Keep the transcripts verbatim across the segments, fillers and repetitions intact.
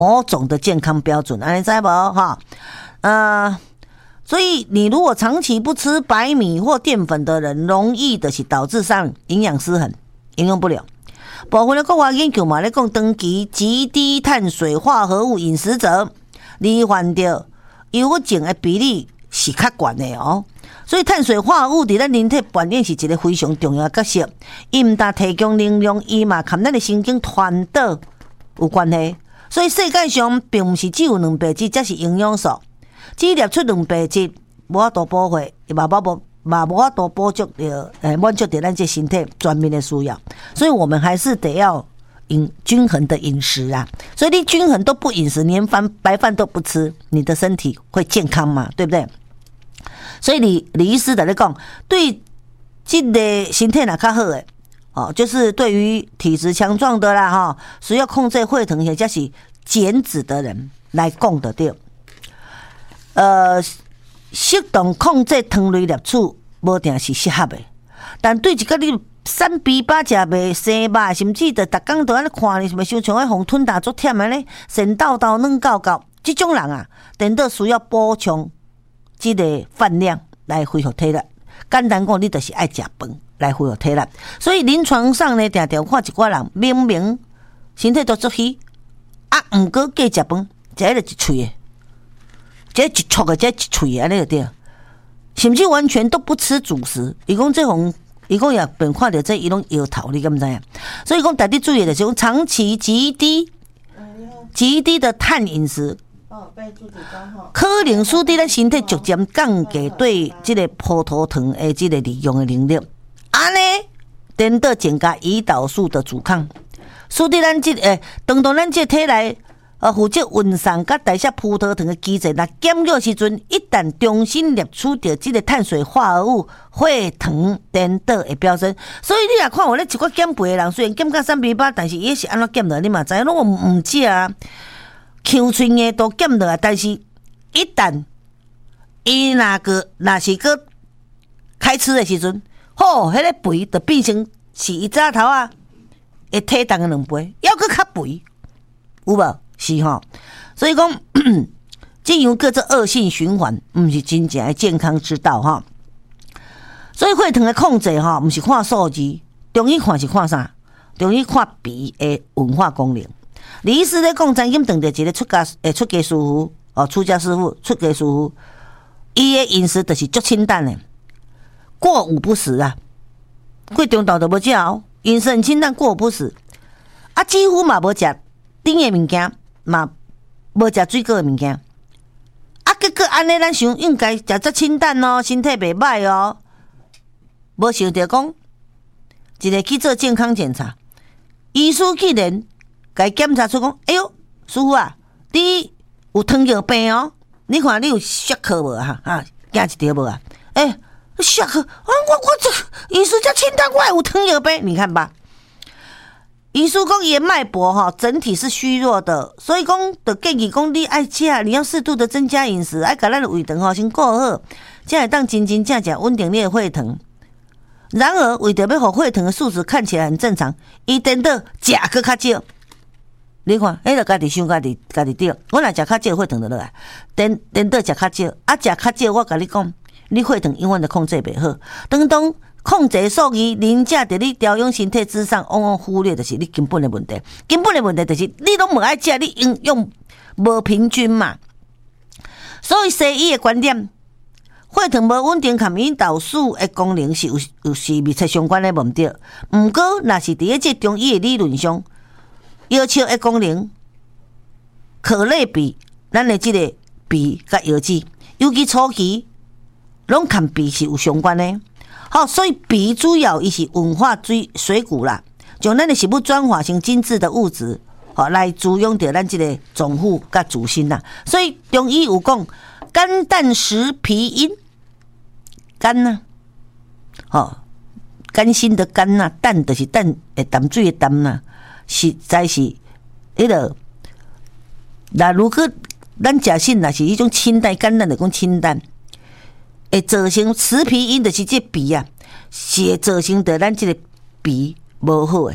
某种的健康标准，安尼知无哈？呃，所以你如果长期不吃白米或淀粉的人，容易的是导致上营养失衡，营养不良。部分的国外研究嘛，咧讲长期极低碳水化合物饮食者，罹患着忧郁症的比例是较悬的哦。所以碳水化合物伫咱人体扮演是一个非常重要的角色，伊毋但提供能量，伊嘛跟咱的神经传导有关系。所以世界上并不是只有蛋白质才是营养素，只摄出蛋白质无法度保护，也嘛无嘛无法度补足着诶满足着咱这身体全面的需要。所以我们还是得要饮均衡的饮食啊。所以你均衡都不饮食，连饭白饭都不吃，你的身体会健康嘛？对不对？所以李李医师在咧讲，对这个身体若较好诶。哦，就是对于体质强壮的啦，哈，需要控制血糖或者是减脂的人来讲的对。呃，适当控制糖类摄取，无定是适合的。但对一个你三比八食袂生肉，甚至就逐工都安尼看你，是咪想像迄红吞大足忝安尼，神叨叨软搞搞，这种人啊，真的需要补充这个饭量来恢复体力。简单讲，你就是爱食饭。来恢复体力，所以临床上呢，常常看一寡人明明身体都足虚，啊，毋过计食饭，食迄个一喙的，这一撮的，这一喙的安尼就对，甚至完全都不吃主食。伊讲这种，伊讲也便看到这伊拢摇头，你敢知影？所以讲大家注意的就是长期极低、极低的碳饮食。可能使得咱身体逐渐降低对这个葡萄糖的这个利用的能力。安尼，等到增加胰岛素的阻抗，使得咱这诶，当当咱这体内呃负责运送甲代谢葡萄糖的机制，若减弱时阵，一旦重新摄取到这个碳水化合物，血糖等到会飙升。所以你若看我咧一寡减肥的人，虽然减到三比八，但是伊是安怎减落？你嘛知影，我毋食啊，口喙硬都减落啊，但是一旦伊若个若是个开吃的时阵。哦，迄个肥就变成是伊早头啊，会体重的两倍，还佫较肥，有无？是吼，所以讲，这样叫做恶性循环，毋是真正的健康之道哈。所以血糖的控制哈，毋是看数字，中医看是看啥？中医看脾的运化功能。李医师咧讲，曾经碰到一个出家诶出家师傅哦，出家师傅出家师傅，伊的饮食就是足清淡的。过午不食啊，过中昼都无食哦，饮食很清淡，过午不食，啊，几乎嘛无食甜的物件，嘛无食水果的物件，啊，结果安尼咱想应该食足清淡哦，身体袂歹哦，无想到讲，一个去做健康检查，医师竟然甲伊检查出讲，哎哟，师傅啊，你有糖尿病哦，你看你有血克无哈啊，惊一条无啊，哎、欸。下课啊！我我这医师叫清淡，我有糖尿病，你看吧。医师讲伊脉搏哈，整体是虚弱的，所以讲的建议讲你爱吃，你要适度的增加饮食，爱甲咱的胃肠吼先顾好，才会当真真正正稳定你的血糖。然而，为着要让血糖的数值看起来很正常，伊等到食搁较少。你看，迄个家己想家己家己对，我若食较少，血糖就落来。等等到食较少，啊食较少，我甲你讲。你血糖永远都控制袂好，当当控制数字凌驾在你调养身体之上，往往忽略的是你根本的问题。根本的问题就是你拢无爱食，你营养无平均嘛。所以西医的观点，血糖无稳定，含胰岛素的功能是有有是密切相关的问题。毋过，若是伫这中医的理论上，腰鞘的功能可类比咱的这个脾甲腰子，尤其初期。拢跟脾是有相关的，好，所以脾主要伊是运化水水谷啦，将咱的食物转化成精致的物质，好来滋养着咱这个脏腑甲主心啦。所以中医有讲肝胆食脾阴，肝呐、啊，哦，肝心的肝呐、啊，胆就是胆诶淡水的淡呐，实在是迄个。那如果咱食性若是迄种清淡，肝胆就讲清淡，会造成食脾阴，就是这脾啊，是会造成着咱这个脾无好诶。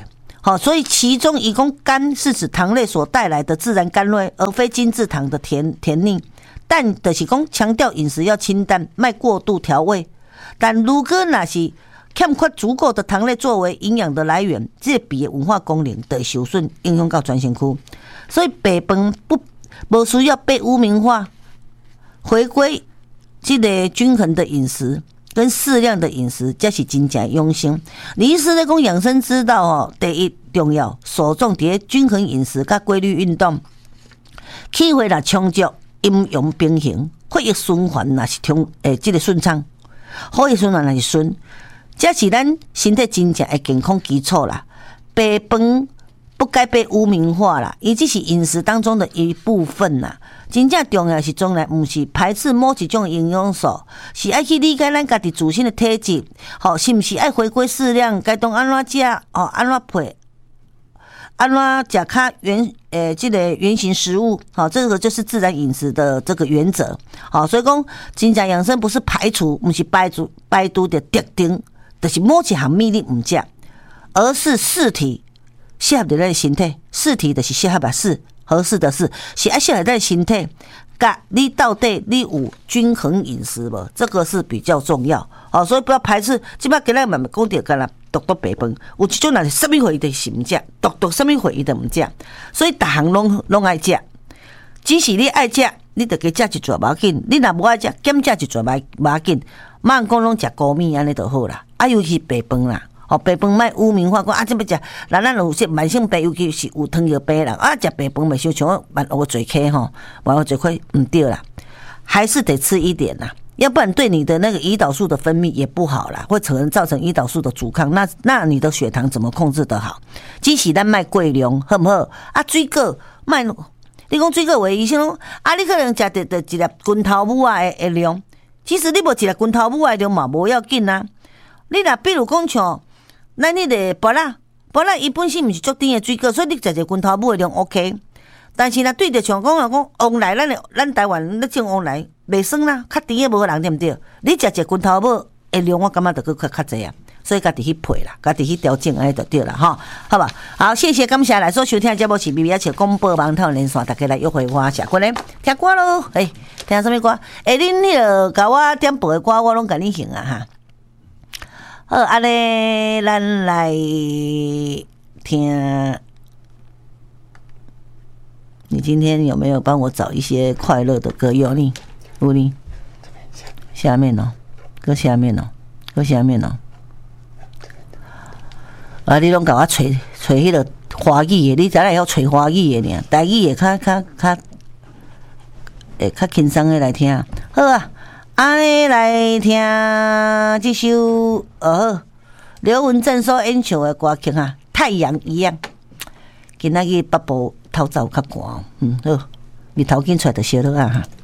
好，所以其中一共甘是指糖类所带来的自然甘味，而非精制糖的甜甜腻。但就是讲强调饮食要清淡，莫过度调味。但如果那是欠缺足够的糖类作为营养的来源，这鼻的文化功能就会受损，影响到全身躯。所以白饭不无需要被污名化，回归这个均衡的饮食跟适量的饮食，才是真正用心。李医师在讲养生之道哦，第一重要，首重在均衡饮食甲规律运动，气血若充足，阴阳平衡，血液循环若是通诶，这个顺畅，血液循环若是顺，这是咱身体真正的健康基础啦。白饭不该被污名化啦，伊只是饮食当中的一部分啦。真正重要是从来不是排斥某一种营养素，是爱去理解咱家己自身的体质，吼，是不是爱回归适量，该当安怎食，哦，安怎配，安怎食较原诶，这个原型食物，好，这个就是自然饮食的这个原则，好，所以讲真正养生不是排除，不是排除排除的特定，就是某一项物你唔食，而是适体。适合的咱身体，适体就是适合的适合适的适，是爱适合咱身体。甲你到底你有均衡饮食无？这个是比较重要。哦，所以不要排斥。即摆今日慢慢讲到，干啦独独白饭，有一种人是什么货伊就是唔食，独独什么货伊就唔食。所以逐项拢拢爱食。只是你爱食，你就加食一撮无要紧；你若无爱食，减食一撮无无要紧。莫讲拢食高米安尼就好啦。啊，尤其白饭啦。哦，白饭莫污名化，讲啊，这要食，那咱有些慢性病，尤其是有糖尿病人啊，食白饭袂想像慢我嘴开吼，慢我嘴开唔对啦，还是得吃一点啦，要不然对你的那个胰岛素的分泌也不好啦，会可能造成胰岛素的阻抗，那那你的血糖怎么控制得好？只是咱莫过量，好不好？啊，水果莫，你讲水果为医生讲啊，你可能食得得一粒拳头母啊的量，其实你无一粒拳头母的量嘛，无要紧啊。你若比如讲像。咱迄个芭乐，芭乐伊本身毋是足甜的水果，所以你食一个拳头母的量 OK。但是若对着像讲啊讲旺来，咱咱台湾咧种旺来袂酸啦，较甜的无人对毋对？你食一个拳头母的量，我感觉着佫较较济啊。所以家己去配啦，家己去调整安尼就对啦，吼，好吧？好，谢谢感谢来所收听的节目是 B B 一切广播网台连线，大家来约会我下过咧听歌咯，诶，听什么歌？诶，恁迄个甲我点播的歌，我拢甲你行啊哈。好，安尼咱来听。你今天有没有帮我找一些快乐的歌？有你，有你。下面哦，搁下面哦，搁下面哦。啊，你拢甲我找找迄个华语的，你知影要找华语的尔，台语的较较较，诶，较轻松的来听。好啊。安尼来听这首呃刘文正所演唱的歌曲啊，太阳一样。今仔日北部透早较寒，嗯好，日头紧出来就烧了啊哈。